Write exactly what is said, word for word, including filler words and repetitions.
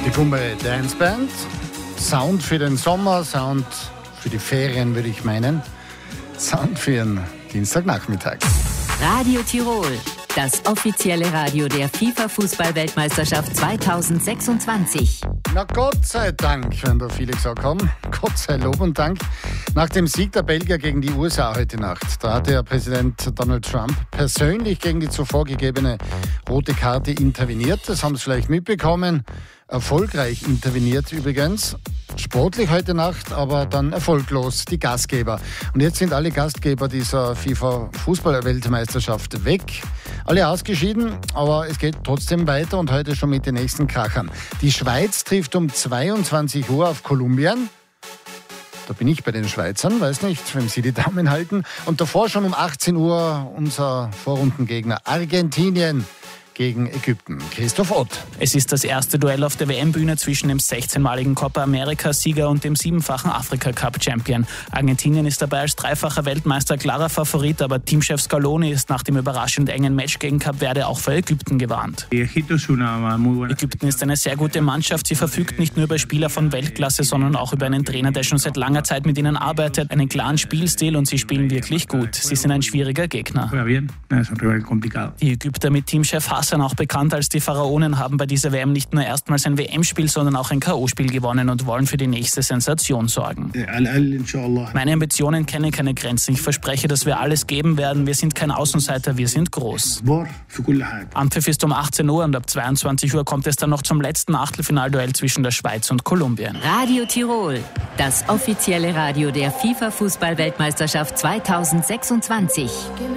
Die Fumbere Dance Band. Sound für den Sommer, Sound für die Ferien, würde ich meinen. Sound für den Dienstagnachmittag. Radio Tirol, das offizielle Radio der FIFA-Fußball-Weltmeisterschaft zweitausendsechsundzwanzig. Na Gott sei Dank, wenn da viele gesagt haben. Gott sei Lob und Dank. Nach dem Sieg der Belgier gegen die U S A heute Nacht, da hatte ja Präsident Donald Trump persönlich gegen die zuvor gegebene rote Karte interveniert. Das haben Sie vielleicht mitbekommen. Erfolgreich interveniert übrigens. Sportlich heute Nacht, aber dann erfolglos die Gastgeber. Und jetzt sind alle Gastgeber dieser FIFA-Fußball-Weltmeisterschaft weg. Alle ausgeschieden, aber es geht trotzdem weiter und heute schon mit den nächsten Krachern. Die Schweiz trifft um zweiundzwanzig Uhr auf Kolumbien. Da bin ich bei den Schweizern, weiß nicht, wenn Sie die Daumen halten. Und davor schon um achtzehn Uhr unser Vorrundengegner Argentinien gegen Ägypten. Christoph Ott. Es ist das erste Duell auf der W M-Bühne zwischen dem sechzehnmaligen Copa America-Sieger und dem siebenfachen Afrika-Cup-Champion. Argentinien ist dabei als dreifacher Weltmeister klarer Favorit, aber Teamchef Scaloni ist nach dem überraschend engen Match gegen Kap Verde auch für Ägypten gewarnt. Ägypten ist eine sehr gute Mannschaft. Sie verfügt nicht nur über Spieler von Weltklasse, sondern auch über einen Trainer, der schon seit langer Zeit mit ihnen arbeitet, einen klaren Spielstil und sie spielen wirklich gut. Sie sind ein schwieriger Gegner. Die Ägypter mit Teamchef Hassan, auch bekannt als die Pharaonen, haben bei dieser W M nicht nur erstmals ein W M-Spiel, sondern auch ein K O-Spiel gewonnen und wollen für die nächste Sensation sorgen. Meine Ambitionen kennen keine Grenzen. Ich verspreche, dass wir alles geben werden. Wir sind kein Außenseiter, wir sind groß. Anpfiff ist um achtzehn Uhr und ab zweiundzwanzig Uhr kommt es dann noch zum letzten Achtelfinalduell zwischen der Schweiz und Kolumbien. Radio Tirol, das offizielle Radio der FIFA-Fußball-Weltmeisterschaft zweitausendsechsundzwanzig.